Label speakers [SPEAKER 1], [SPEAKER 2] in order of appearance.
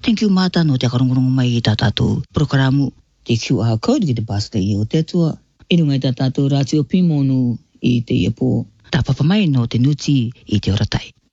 [SPEAKER 1] Thank you mata no te karongorong mai ta tātou programa te QR code ki te birthday o te atua. Inungai ta tātou rātio pimonu i te iapō. Tā papa mai no te nuti i te oratai.